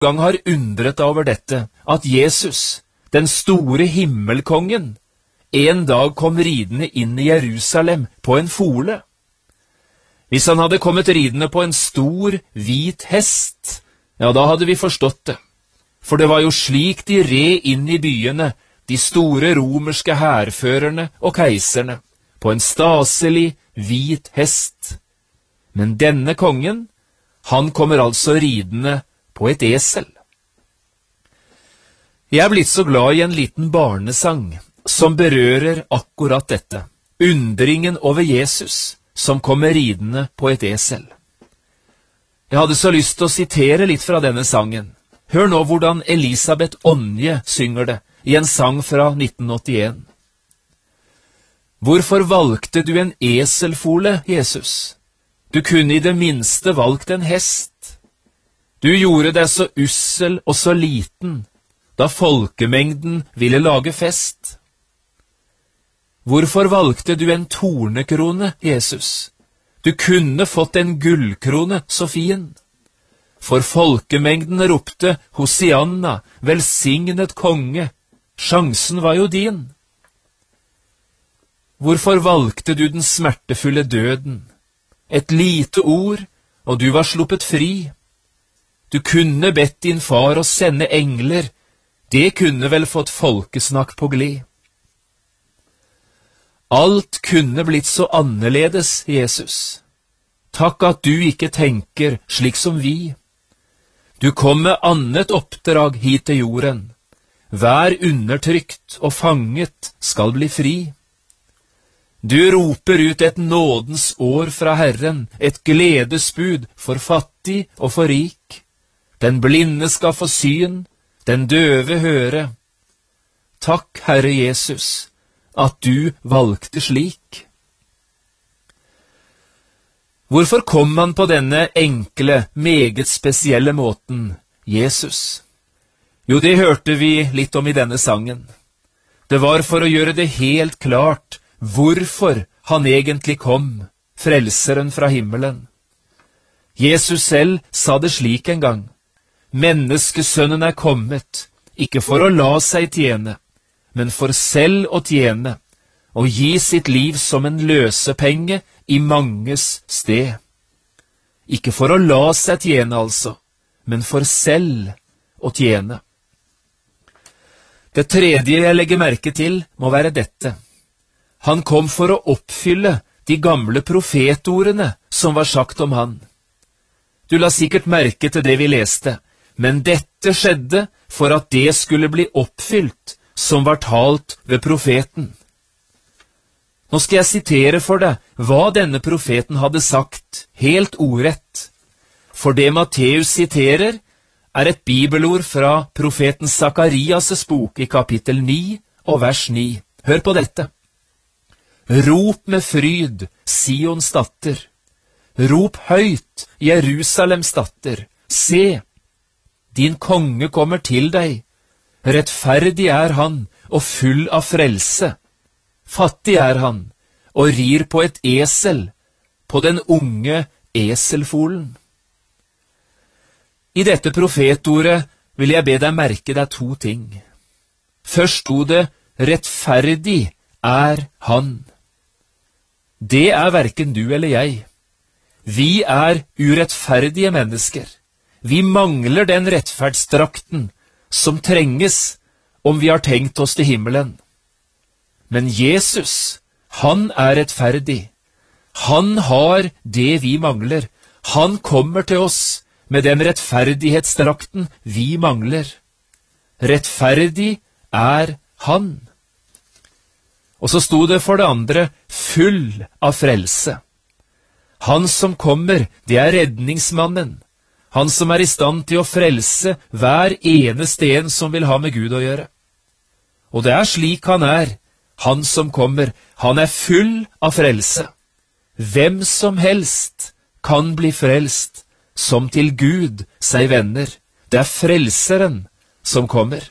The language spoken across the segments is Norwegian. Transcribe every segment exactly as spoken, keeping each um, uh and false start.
gang har undret deg over dette, at Jesus, den store himmelkongen, en dag kom ridende inn i Jerusalem på en fole? Hvis han hadde kommet ridende på en stor, hvit hest, ja, da hadde vi forstått det. For det var jo slik de red inn i byene, de store romerske hærførerne og keiserne, på en staselig, hvit hest. Men denne kongen, han kommer altså ridende på et esel. Jeg er blitt så glad i en liten barnesang, som berører akkurat dette, undringen over Jesus, som kommer ridende på et esel. Jeg hadde så lyst til å sitere litt fra denne sangen. Hør nå hvordan Elisabeth Onje synger det, i en sang fra nitten åttien. Hvorfor valgte du en eselfole, Jesus? Du kunne i det minste valgt en hest. Du gjorde deg så ussel og så liten, da folkemengden ville lage fest. Hvorfor valgte du en tornekrone, Jesus? Du kunne fått en gullkrone, så fin. For folkemengden ropte, Hosianna, velsignet konge, sjansen var jo din. Hvorfor valgte du den smertefulle døden? Et lite ord, og du var sluppet fri. Du kunne bedt din far å sende engler, det kunne vel fått folkesnakk på glid. Alt kunne blitt så annerledes, Jesus. Takk at du ikke tenker slik som vi. Du kom med annet oppdrag hit til jorden. Hver undertrykt og fanget skal bli fri. Du roper ut et nådens år fra Herren, et gledesbud for fattig og for rik. Den blinde skal få syn, den døve høre. Takk, Herre Jesus, at du valgte slik. Hvorfor kom han på denne enkle, meget spesielle måten, Jesus? Jo, det hørte vi litt om i denne sangen. Det var for å gjøre det helt klart hvorfor han egentlig kom, frelseren fra himmelen. Jesus selv sa det slik en gang: Menneskesønnen er kommet, ikke for å la seg tjene, men for selv å tjene, og gi sitt liv som en løsepenge i manges sted. Ikke for å la seg tjene altså, men for selv å tjene. Det tredje jeg legger merke til må være dette. Han kom for å oppfylle de gamle profetordene som var sagt om han. Du la sikkert merke til det vi leste, men dette skjedde for at det skulle bli oppfylt som var talt ved profeten. Nå skal jeg sitere for deg hva denne profeten hadde sagt, helt ordrett. For det Matteus siterer, er et bibelord fra profeten Sakarias' bok i kapittel ni og vers ni. Hør på dette. Rop med fryd, Sions datter. Rop høyt, Jerusalems datter. Se, din konge kommer til deg. Rettferdig er han, og full av frelse. Fattig er han, og rir på et esel, på den unge eselfolen. I dette profetordet vil jeg be deg merke deg to ting. Først sto det, rettferdig er han. Det er hverken du eller jeg. Vi er urettferdige mennesker. Vi mangler den rettferdsdrakten som trenges om vi har tenkt oss til himmelen. Men Jesus, han er rettferdig. Han har det vi mangler. Han kommer til oss med den rettferdighetsdrakten vi mangler. Rettferdig er han. Og så sto det for det andre, full av frelse. Han som kommer, det er redningsmannen. Han som er i stand til å frelse hver eneste en som vil ha med Gud å gjøre. Og det er slik han er, han som kommer, han er full av frelse. Hvem som helst kan bli frelst, som til Gud seg venner. Det er frelseren som kommer.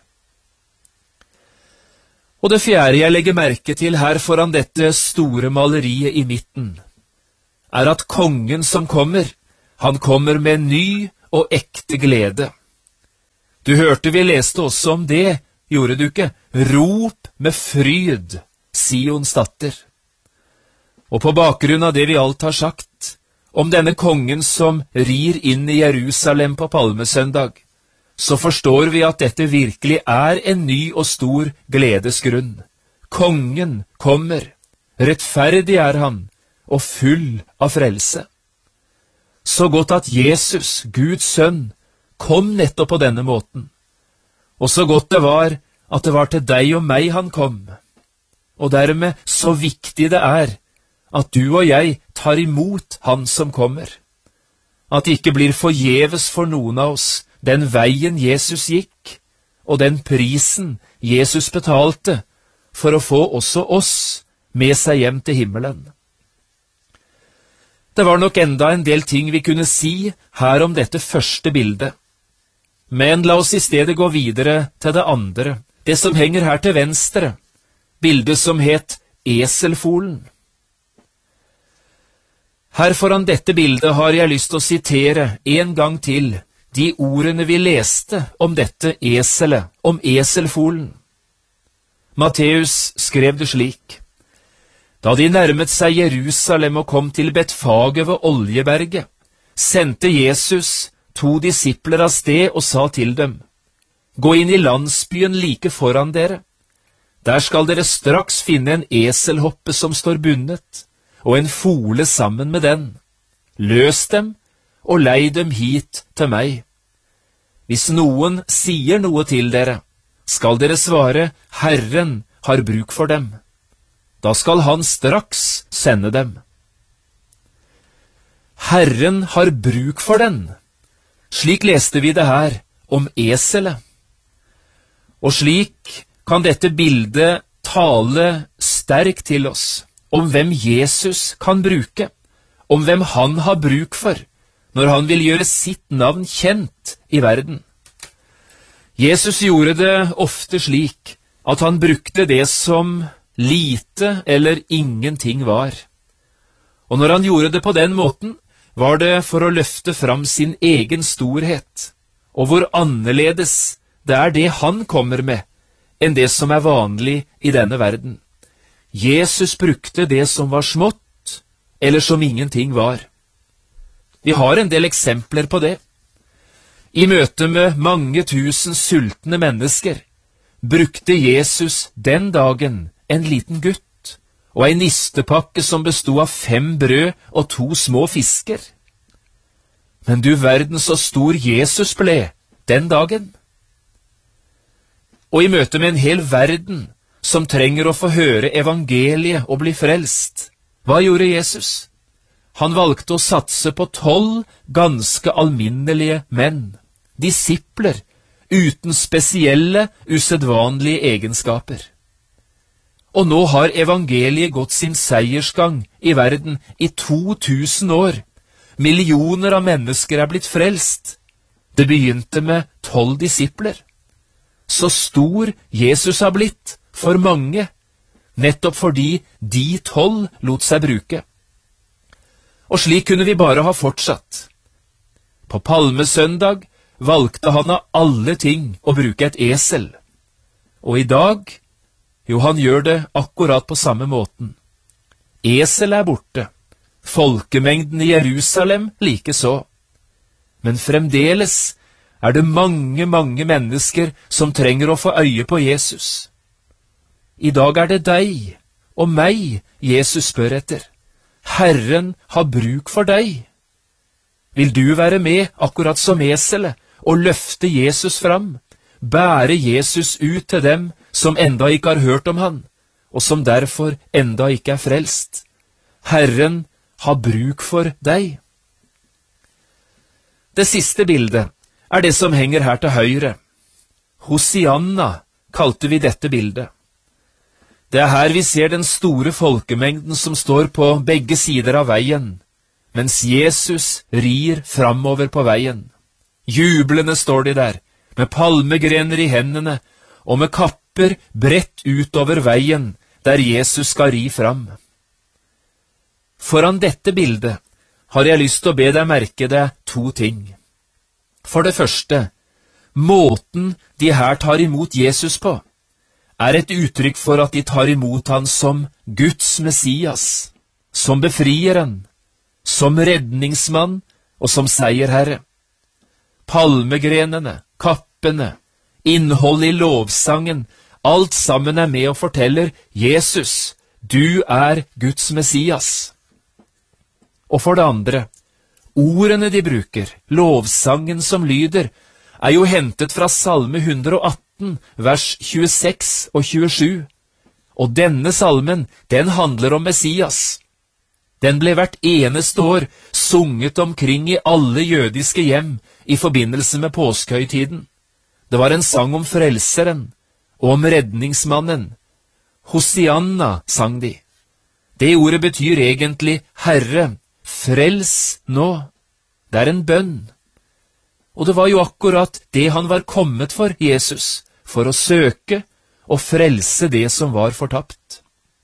Og det fjerde jeg legger merke til her foran dette store maleriet i midten, er at kongen som kommer, han kommer med ny og ekte glede. Du hørte vi leste også om det, gjorde du ikke? Rop med fryd, Sions datter. Og på bakgrunn av det vi alt har sagt, om denne kongen som rir inn i Jerusalem på palmesøndag, så forstår vi at dette virkelig er en ny og stor gledesgrunn. Kongen kommer, rettferdig er han, og full av frelse. Så godt at Jesus, Guds sønn, kom nettopp på denne måten. Og så godt det var at det var til deg og meg han kom. Og dermed så viktig det er at du og jeg tar imot han som kommer. At det ikke blir forgjeves for noen av oss den veien Jesus gikk, og den prisen Jesus betalte for å få også oss med seg hjem til himmelen. Det var nok enda en del ting vi kunne si her om dette første bildet. Men la oss i stedet gå videre til det andre, det som henger her til venstre, bildet som het eselfolen. Her foran dette bildet har jeg lyst til å sitere en gang til de ordene vi leste om dette eselet, om eselfolen. Matteus skrev det slik: Da de nærmet seg Jerusalem og kom til Betfage ved Oljeberget, sendte Jesus to disipler av sted og sa til dem: Gå inn i landsbyen like foran dere. Der skal dere straks finne en eselhoppe som står bundet, og en fole sammen med den. Løs dem, og lei dem hit til meg. Hvis noen sier noe til dere, skal dere svare, Herren har bruk for dem. Da skal han straks sende dem. Herren har bruk for den. Slik leste vi det her om eselet. Og slik kan dette bildet tale sterkt til oss om hvem Jesus kan bruke, om hvem han har bruk for, når han vil gjøre sitt navn kjent i verden. Jesus gjorde det ofte slik at han brukte det som lite eller ingenting var. Og når han gjorde det på den måten, var det for å løfte fram sin egen storhet, og hvor annerledes det er det han kommer med, enn det som er vanlig i denne verden. Jesus brukte det som var smått, eller som ingenting var. Vi har en del eksempler på det. I møte med mange tusen sultne mennesker brukte Jesus den dagen en liten gutt og en nistepakke som bestod av fem brød og to små fisker. Men du verden så stor Jesus ble den dagen. Og i møte med en hel verden som trenger å få høre evangeliet og bli frelst, hva gjorde Jesus? Han valgte å satse på tolv ganske alminnelige menn, disipler, uten spesielle, usedvanlige egenskaper. Og nå har evangeliet gått sin seiersgang i verden i to tusen år. Millioner av mennesker er blitt frelst. Det begynte med tolv disipler. Så stor Jesus har blitt for mange, nettopp fordi de tolv lot seg bruke. Og slik kunne vi bare ha fortsatt. På palmesøndag valgte han av alle ting å bruke et esel. Og i dag, jo, han gjør det akkurat på samme måten. Esel er borte, folkemengden i Jerusalem likeså. Men fremdeles er det mange, mange mennesker som trenger å få øye på Jesus. I dag er det deg og meg Jesus spør etter. Herren har bruk for deg. Vil du være med, akkurat som eselet, og løfte Jesus fram, bære Jesus ut til dem som enda ikke har hørt om han, og som derfor enda ikke er frelst? Herren har bruk for deg. Det siste bildet er det som henger her til høyre. Hosianna kalte vi dette bildet. Det er her vi ser den store folkemengden som står på begge sider av veien, mens Jesus rir framover på veien. Jublende står de der, med palmegrener i hendene, og med kapper bredt utover veien, der Jesus skal ri fram. Foran dette bildet har jeg lyst til å be deg merke deg to ting. For det første, måten de her tar imot Jesus på, er et uttrykk for at de tar imot han som Guds Messias, som befrieren, som redningsmann og som seierherre. Palmegrenene, kappene, innholdet i lovsangen, alt sammen er med og forteller Jesus, du er Guds Messias. Og for det andre, ordene de bruker, lovsangen som lyder, er jo hentet fra Salme ett hundre og atten, vers tjueseks og tjuesju. Og denne salmen, den handler om Messias. Den ble hvert eneste år sunget omkring i alle jødiske hjem i forbindelse med påskehøytiden. Det var en sang om frelseren og om redningsmannen. Hosianna sang de. Det ordet betyr egentlig Herre, frels nå. Det er en bønn. Og det var jo akkurat det han var kommet for, Jesus, for å søke og frelse det som var fortapt.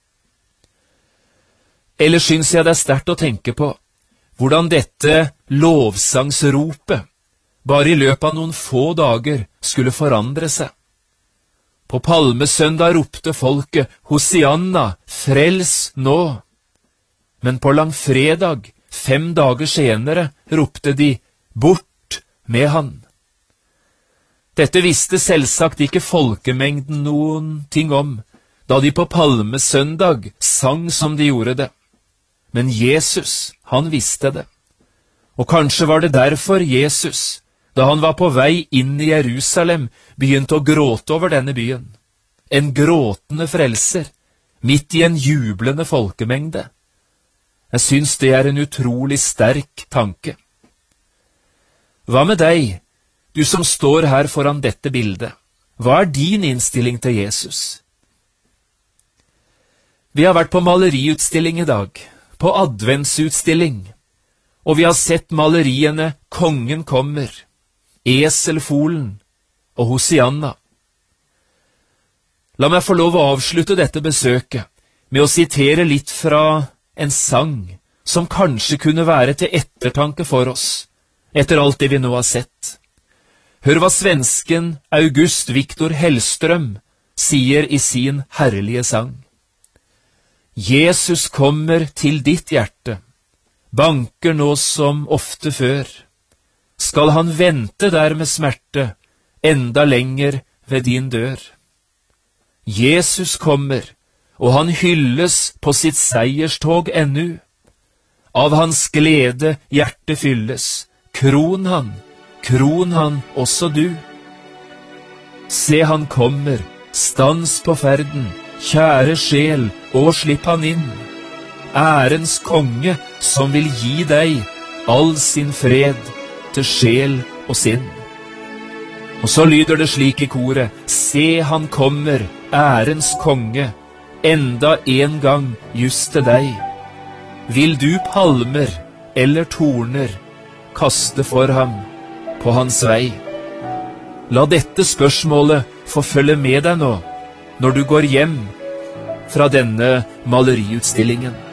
Ellers syns jeg det er sterkt å tenke på hvordan dette lovsangsropet bare i løpet av noen få dager skulle forandre seg. På palmesøndag ropte folket Hosianna, frels nå. Men på langfredag, fem dager senere, ropte de bort med han. Dette visste selvsagt ikke folkemengden noen ting om, da de på palmesøndag sang som de gjorde det. Men Jesus, han visste det. Og kanskje var det derfor Jesus, da han var på vei inn i Jerusalem, begynte å gråte over denne byen. En gråtende frelser, midt i en jublende folkemengde. Jeg syns det er en utrolig sterk tanke. Hva med deg, du som står her foran dette bildet? Hva er din innstilling til Jesus? Vi har vært på maleriutstilling i dag, på adventsutstilling, og vi har sett maleriene Kongen kommer, Eselfolen og Hosianna. La meg få lov å avslutte dette besøket med å sitere litt fra en sang som kanskje kunne være til ettertanke for oss, etter alt det vi nå har sett. Hør hva svensken August Victor Hellstrøm sier i sin herlige sang. Jesus kommer til ditt hjerte, banker nå som ofte før. Skal han vente der med smerte, enda lenger ved din dør? Jesus kommer, og han hylles på sitt seierstog ennu. Av hans glede hjertet fylles, kron han, kron han også du. Se han kommer, stans på ferden, kjære sjel, og slipp han inn. Ærens konge som vil gi deg all sin fred til sjel og sinn. Og så lyder det slik i koret, se han kommer, ærens konge, enda en gang just til deg. Vil du palmer eller torner kaste for ham på hans vei? La dette spørsmålet få følge med deg nå, når du går hjem fra denne maleriutstillingen.